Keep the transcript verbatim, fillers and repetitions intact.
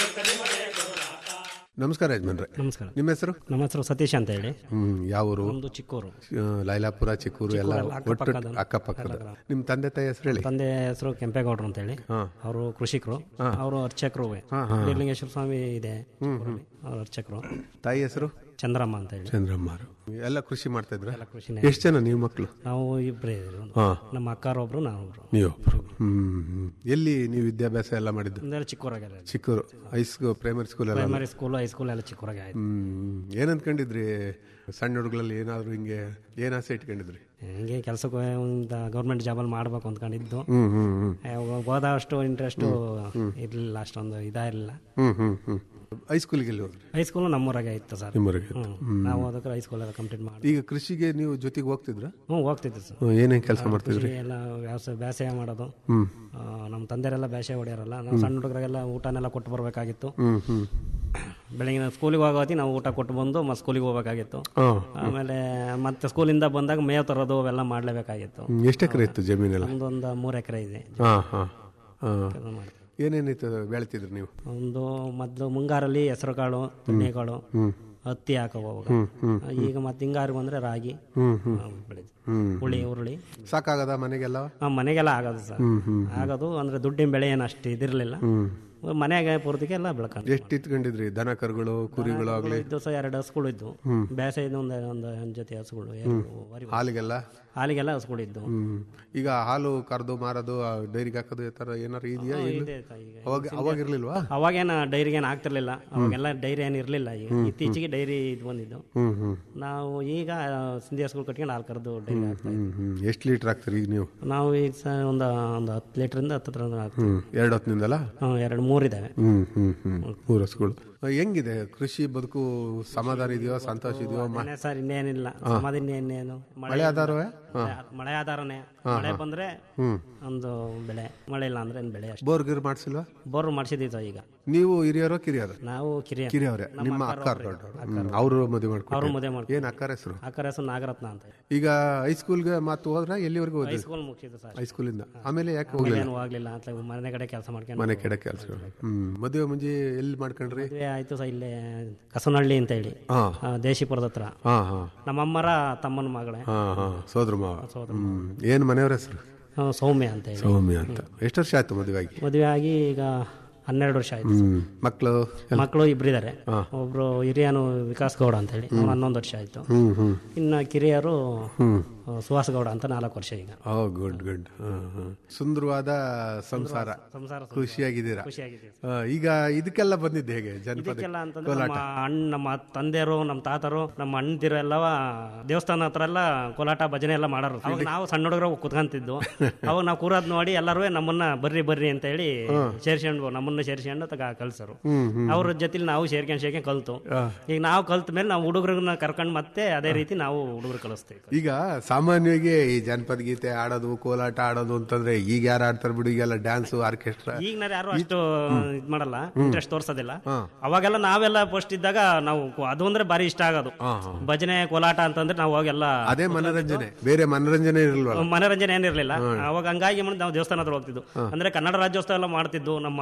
ನಮಸ್ಕಾರ ಯಜಮಾನ್ರೆ. ನಮಸ್ಕಾರ. ನಿಮ್ಮ ಹೆಸರು? ನಮ್ಮ ಹೆಸರು ಸತೀಶ್ ಅಂತ ಹೇಳಿ. ಹ್ಮ್ ಯಾವ ಊರು? ಒಂದು ಚಿಕ್ಕೂರು, ಲೈಲಾಪುರ, ಚಿಕ್ಕೂರು ಎಲ್ಲ ಒಟ್ಟು ಅಕ್ಕಪಕ್ಕದ. ನಿಮ್ ತಂದೆ ತಾಯಿ ಹೆಸರು ಹೇಳಿ. ತಂದೆ ಹೆಸರು ಕೆಂಪೇಗೌಡರು ಅಂತ ಹೇಳಿ, ಅವರು ಕೃಷಿಕರು, ಅವರು ಅರ್ಚಕರು. ಬೀರಲಿಂಗೇಶ್ವರ ಸ್ವಾಮಿ ಇದೆ ಅವ್ರ ಅರ್ಚಕರು. ತಾಯಿ ಹೆಸರು? ಚಂದ್ರಮ್ಮ ಅಂತ ಹೇಳಿ. ಚಂದ್ರಮ್ಮ ಎಲ್ಲ ಕೃಷಿ ಮಾಡ್ತಾ ಇದ್ರ? ಕೃಷಿ. ಎಷ್ಟು ಜನ ನೀವು ಮಕ್ಕಳು? ನಾವು ಇಬ್ಬರೇ. ನಮ್ಮ ಅಕ್ಕಾರೊಬ್ರು, ನಾನೊಬ್ರು. ನೀವೊಬ್ರು. ಹ್ಮ್ ಎಲ್ಲಿ ನೀವು ವಿದ್ಯಾಭ್ಯಾಸ ಎಲ್ಲ ಮಾಡಿದ್ದು? ಚಿಕ್ಕೂರಾಗ. ಚಿಕ್ಕೂರು ಹೈಸ್ಕೂಲ್, ಪ್ರೈಮರಿ ಸ್ಕೂಲ್ ಎಲ್ಲ? ಪ್ರೈಮರಿ ಸ್ಕೂಲ್, ಹೈಸ್ಕೂಲ್ ಎಲ್ಲ ಚಿಕ್ಕೂರಾಗ ಆಯ್ತು. ಹ್ಮ್ ಏನ್ ಅನ್ಕೊಂಡಿದ್ರಿ ಸಣ್ಣ ಹುಡುಗರಲ್ಲಿ? ಏನಾದ್ರು ಹಿಂಗೆ ಏನ್ ಆಸೆ ಇಟ್ಕೊಂಡಿದ್ರಿ? ಹಿಂಗೆ ಕೆಲಸಕ್ಕೆ ಗೌರ್ಮೆಂಟ್ ಜಾಬಲ್ಲಿ ಮಾಡ್ಬೇಕು ಅಂದ್ಕೊಂಡಿದ್ದು. ಓದೋಷ್ಟು ಇಂಟ್ರೆಸ್ಟ್ ಇರ್ಲಿಲ್ಲ, ಅಷ್ಟೊಂದು ಇದಾಗಿರ್ಲಿಲ್ಲ. ಹ್ಮ್ ಹ್ಮ್ ಹ್ಮ್ ಹೈಸ್ಕೂಲ್ಗೆ ಎಲ್ಲಿ ಹೋದ್ರಿ? ಹೈಸ್ಕೂಲ್ ನಮ್ಮೂರಾಗೆ ಇತ್ತು ಸರ್. ನಿಮ್ಮೂರಾಗೆ? ನಾವು ಅದಕ್ಕೆ ಹೈಸ್ಕೂಲ್ ಎಲ್ಲ ಕಂಪ್ಲೀಟ್ ಮಾಡಿ. ಈಗ ಕೃಷಿಗೆ ನೀವು ಜೊತೆಗೆ ಹೋಗ್ತಿದ್ರ? ಹ್ಮ್ ಹೋಗ್ತಿದ್ದೆ ಸರ್. ಏನೇನ್ ಕೆಲಸ ಮಾಡ್ತಿದ್ರಿ? ಎಲ್ಲ ವ್ಯವಸಾಯ, ಬೇಸಾಯ ಮಾಡೋದು. ನಮ್ಮ ತಂದೆರೆಲ್ಲ ಬೇಸಾಯ ಹೊಡೆಯಾರಲ್ಲ, ನಾವು ಸಣ್ಣ ಹುಡುಗರಿಗೆಲ್ಲ ಊಟನೆಲ್ಲ ಕೊಟ್ಟು ಬರ್ಬೇಕಾಗಿತ್ತು. ಬೆಳಗಿನ ಸ್ಕೂಲಿಗೆ ಹೋಗೋತಿ ನಾವು ಊಟ ಕೊಟ್ಟು ಬಂದು ಮತ್ತೆ ಸ್ಕೂಲಿಗೆ ಹೋಗ್ಬೇಕಾಗಿತ್ತು. ಆಮೇಲೆ ಮತ್ತೆ ಸ್ಕೂಲಿಂದ ಬಂದಾಗ ಮೇವ್ ತರೋದು ಅವೆಲ್ಲ ಮಾಡ್ಲೇಬೇಕಾಗಿತ್ತು. ಎಷ್ಟು ಎಕರೆ ಇತ್ತು ಜಮೀನೆಲ್ಲ? ಒಂದೊಂದು ಮೂರು ಎಕರೆ ಇದೆ. ಏನೇನಿತ್ತು ಬೆಳಿತಿದ್ರಿ ನೀವು? ಒಂದು ಮೊದಲು ಮುಂಗಾರಲ್ಲಿ ಹೆಸರು ಕಾಳು, ತೊಂಡೆಕಾಳು, ಹತ್ತಿ ಹಾಕೋವಾಗ. ಈಗ ಮತ್ತೆ ಹಿಂಗಾರು ಬಂದ್ರೆ ರಾಗಿ ಬೆಳೆದು ಹುಳಿ, ಉರುಳಿ. ಸಾಕಾಗದ ಮನೆಗೆಲ್ಲ? ಮನೆಗೆಲ್ಲ ಆಗೋದು ಸರ್, ಆಗೋದು. ಅಂದ್ರೆ ದುಡ್ಡಿನ ಬೆಳೆ ಏನು ಅಷ್ಟು ಇದಿರ್ಲಿಲ್ಲ, ಮನೆಯಾಗ ಪೂರ್ತಿಗೆ ಎಲ್ಲ ಬೆಳ್ಕೊಂಡು. ಎಷ್ಟು ಇಟ್ಕೊಂಡಿದ್ರಿ? ದನ ಕರುಗಳು, ಕುರಿಗಳು ಆಗ್ಲಿ? ದಿವಸ ಎರಡು ಹಸುಗಳು ಇದ್ದು, ಬೇಸಾಯ ಒಂದು ಒಂದು ಜೊತೆ ಹಸುಗಳು. ಹಾಲಿಗೆಲ್ಲ? ಹಾಲಿಗೆಲ್ಲ ಹಸುಗಳು ಇದ್ದು. ಈಗ ಹಾಲು ಕರೆದು ಮಾರೋದು, ಡೈರಿಗೆ ಹಾಕೋದು ಈ ತರ ಏನಾರು ಇದೆಯಾ? ಅವಾಗ ಇರ್ಲಿಲ್ವಾ? ಅವಾಗೇನ ಡೈರಿಗೆ ಏನು ಆಗ್ತಿರ್ಲಿಲ್ಲ, ಅವಾಗೆಲ್ಲ ಡೈರಿ ಏನು ಇರ್ಲಿಲ್ಲ. ಈಗ ಇತ್ತೀಚೆಗೆ ಡೈರಿ ಇದು ಬಂದಿದ್ದು. ನಾವು ಈಗ ಸಿಂಧಿ ಹಸುಗಳು ಕಟ್ಕೊಂಡು ಹಾಲು ಕರೆದು ಡೈರಿ ಹಾಕ್ತಾ ಇದ್ದೀವಿ. ಎಷ್ಟು ಲೀಟರ್ ಹಾಕ್ತೀರಿ ಈಗ ನೀವು? ನಾವು ಈಗ ಒಂದು ಒಂದು ಹತ್ತು ಲೀಟರಿಂದ ಹತ್ತು ಹತ್ರ ಹಾಕ್ತೀವಿ. ಎರಡು ಹೊತ್ತಿನಿಂದಲ್ಲ? ಎರಡು ಮೂರಿದ್ದಾವೆ. ಹ್ಮ್ ಹ್ಮ್ ಹ್ಮ್ ಮೂರು ಹಸುಗಳು. ಹೆಂಗಿದೆ ಕೃಷಿ ಬದುಕು? ಸಮಾಧಾನ ಇದೆಯೋ, ಸಂತೋಷ ಇದೆಯೋ? ಸರ್ ಇನ್ನೇನಿಲ್ಲ, ಸಮಾಧಾನ ಇನ್ನೇನು. ಮಳೆ ಆಧಾರವೇ? ಮಳೆ ಆಧಾರನೇ. ಮಳೆ ಬಂದ್ರೆ ಒಂದು ಬೆಳೆ, ಮಳೆ ಇಲ್ಲ ಅಂದ್ರೆ ಬೆಳೆ. ಬೋರ್ ಗಿರ್ ಮಾಡ್ಸಿಲ್ವಾ? Bore ಮಾಡಿಸಿದೀವಿ sir. ಈಗ ನೀವು ಹಿರಿಯರೋ ಕಿರಿಯರು? ನಾವು ಕಿರಿಯ. ಕಿರಿಯವ್ರೆ. ನಿಮ್ಮ ಅಕ್ಕ ದೊಡ್ಡವರು? ಅವರು ಮದುವೆ ಮಾಡ್ಕೊಂಡು? ಅವ್ರು ಮದುವೆ ಮಾಡ್ಕೊಂಡು. ಏನ್ ಅಕ್ಕರ ಹೆಸರು? ಅಕ್ಕರ ಹೆಸರು ನಾಗರತ್ನ ಅಂತ. ಈಗ ಹೈಸ್ಕೂಲ್ಗೆ ಮಾತು ಹೋದ್ರ ಎಲ್ಲಿವರೆಗೂ ಹೋದ್ರಿ? High school ಮುಗಿಸಿದ್ದು sir. ಹೈಸ್ಕೂಲಿಂದ ಆಮೇಲೆ ಯಾಕೆ ಹೋಗ್ಲಿಲ್ಲ? ಹೋಗ್ಲಿಲ್ಲ ಅಂತ ಮನೆ ಕಡೆ ಕೆಲಸ ಮಾಡ್ಕೊಂಡು. ಮನೆ ಕಡೆ ಕೆಲಸ. ಹ್ಮ್ ಮದುವೆ ಮುಂಜಿ ಎಲ್ಲಿ ಮಾಡ್ಕೊಂಡ್ರಿ? ಮದುವೆ ಆಯ್ತು ಸರ್ ಇಲ್ಲೇ ಕಸನಹಳ್ಳಿ ಅಂತ ಹೇಳಿ, ದೇಶಿಪುರದ ಹತ್ರ. ನಮ್ಮಮ್ಮರ ತಮ್ಮನ ಮಗಳೇ, ಸೋದ್ರ ಮಾವ. ಏನ್ ಮನೆಯವ್ರ ಹೆಸರು? ಸೌಮ್ಯ ಅಂತ ಹೇಳಿ. ಸೌಮ್ಯ ಅಂತ. ಎಷ್ಟು ವರ್ಷ ಆಯ್ತು ಮದುವೆ ಆಗಿ? ಮದುವೆ ಆಗಿ ಈಗ ಹನ್ನೆರಡು ವರ್ಷ ಆಯ್ತು. ಮಕ್ಕಳು? ಮಕ್ಕಳು ಇಬ್ಬರಿದ್ದಾರೆ. ಒಬ್ರು ಹಿರಿಯನು ವಿಕಾಸ್ ಗೌಡ ಅಂತ ಹೇಳಿ, ಹನ್ನೊಂದು ವರ್ಷ ಆಯ್ತು. ಇನ್ನು ಕಿರಿಯರು ಸುಹಾಸ್ ಗೌಡ ಅಂತ ನಾಲ್ಕು ವರ್ಷ ಈಗ. Good good. ಸುಂದರವಾದ ಸಂಸಾರ, ಸಂಸಾರ ಖುಷಿಯಾಗಿದ್ದೀರಾ? ಈಗ ಇದಕ್ಕೆಲ್ಲ ಬಂದಿದ್ದು ಹೇಗೆ ಜನಪದ? ಅಂತಂದ್ರೆ ನಮ್ಮ ಅಣ್ಣ, ನಮ್ಮ ತಂದೆಯರು, ನಮ್ಮ ತಾತರು, ನಮ್ಮ ಅಣ್ಣದಿರು ಎಲ್ಲವ ದೇವಸ್ಥಾನ ಹತ್ರ ಎಲ್ಲ ಕೋಲಾಟ ಭಜನೆ ಎಲ್ಲ ಮಾಡೋರು. ಅವಾಗ ನಾವು ಸಣ್ಣ ಹುಡುಗರು ಕುತ್ಕೊಂತಿದ್ದು. ಅವಾಗ ನಾವು ಕೂರೋದ್ ನೋಡಿ ಎಲ್ಲರೂ ನಮ್ಮನ್ನ ಬರ್ರಿ ಬರ್ರಿ ಅಂತ ಹೇಳಿ ಸೇರ್ಸ್ಕೊಂಡು, ನಮ್ಮನ್ನ ಸೇರ್ಸ್ಕೊಂಡು ತಗ ಕಲ್ಸರು. ಅವ್ರ ಜೊತೆ ನಾವು ಸೇರ್ಕೊಂಡು ಸೇರ್ಕೊಂಡು ಕಲ್ತು. ಈಗ ನಾವು ಕಲ್ತ ಮೇಲೆ ನಾವು ಹುಡುಗರನ್ನ ಕರ್ಕೊಂಡು ಮತ್ತೆ ಅದೇ ರೀತಿ ನಾವು ಹುಡುಗರು ಕಲಿಸ್ತೇವೆ. ಈಗ ಸಾಮಾನ್ಯವಾಗಿ ಈ ಜನಪದ ಗೀತೆ ಆಡೋದು, ಕೋಲಾಟ ಆಡೋದು ಅಂತಂದ್ರೆ ಈಗ ಯಾರು ಆಡ್ತಾರೆ ಬಿಡು, ಈಗೆಲ್ಲ ಡ್ಯಾನ್ಸ್, ಆರ್ಕೆಸ್ಟ್ರಾ. ಈಗ ಯಾರು ಅಷ್ಟು ಇದ್ ಮಾಡಲ್ಲ, ಇಂಟ್ರೆಸ್ಟ್ ತೋರ್ಸೋದಿಲ್ಲ. ಅವಾಗೆಲ್ಲ ನಾವೆಲ್ಲ ಫಸ್ಟ್ ಇದ್ದಾಗ ನಾವು ಅದು ಅಂದ್ರೆ ಬಾರಿ ಇಷ್ಟ ಆಗೋದು. ಭಜನೆ, ಕೋಲಾಟ ಅಂತಂದ್ರೆ ನಾವು ಅವಾಗೆಲ್ಲ ಅದೇ ಮನೋರಂಜನೆ, ಬೇರೆ ಮನೋರಂಜನೆ ಇರಲಿಲ್ಲ. ಮನೋರಂಜನೆ ಏನಿರ್ಲಿಲ್ಲ ಅವಾಗ. ಹಂಗಾಗಿ ನಾವು ದೇವಸ್ಥಾನ ಹತ್ರ ಹೋಗ್ತಿದ್ದು. ಅಂದ್ರೆ ಕನ್ನಡ ರಾಜ್ಯೋತ್ಸವ ಎಲ್ಲ ಮಾಡ್ತಿದ್ದು. ನಮ್ಮ